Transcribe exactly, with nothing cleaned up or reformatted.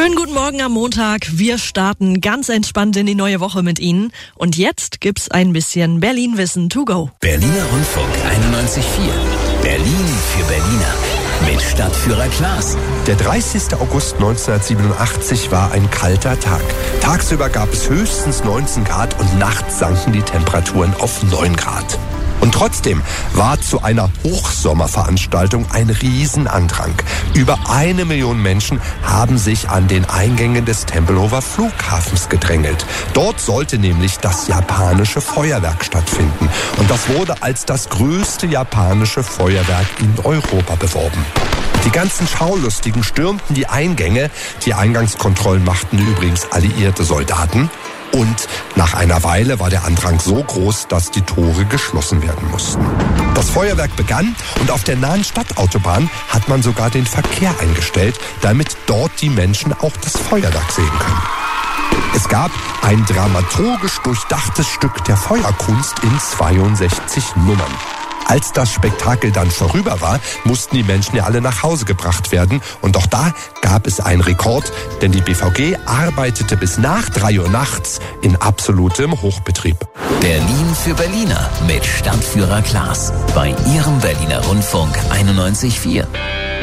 Schönen guten Morgen am Montag. Wir starten ganz entspannt in die neue Woche mit Ihnen. Und jetzt gibt's ein bisschen Berlin-Wissen to go. Berliner Rundfunk einundneunzig Komma vier. Berlin für Berliner. Mit Stadtführer Klaas. Der dreißigster August neunzehnhundertsiebenundachtzig war ein kalter Tag. Tagsüber gab es höchstens neunzehn Grad und nachts sanken die Temperaturen auf neun Grad. Und trotzdem war zu einer Hochsommerveranstaltung ein Riesenandrang. Über eine Million Menschen haben sich an den Eingängen des Tempelhofer Flughafens gedrängelt. Dort sollte nämlich das japanische Feuerwerk stattfinden. Und das wurde als das größte japanische Feuerwerk in Europa beworben. Die ganzen Schaulustigen stürmten die Eingänge. Die Eingangskontrollen machten übrigens alliierte Soldaten. Und nach einer Weile war der Andrang so groß, dass die Tore geschlossen werden mussten. Das Feuerwerk begann und auf der nahen Stadtautobahn hat man sogar den Verkehr eingestellt, damit dort die Menschen auch das Feuerwerk sehen können. Es gab ein dramaturgisch durchdachtes Stück der Feuerkunst in zweiundsechzig Nummern. Als das Spektakel dann vorüber war, mussten die Menschen ja alle nach Hause gebracht werden. Und auch da gab es einen Rekord, denn die B V G arbeitete bis nach drei Uhr nachts in absolutem Hochbetrieb. Berlin für Berliner mit Stadtführer Klaas. Bei Ihrem Berliner Rundfunk einundneunzig Komma vier.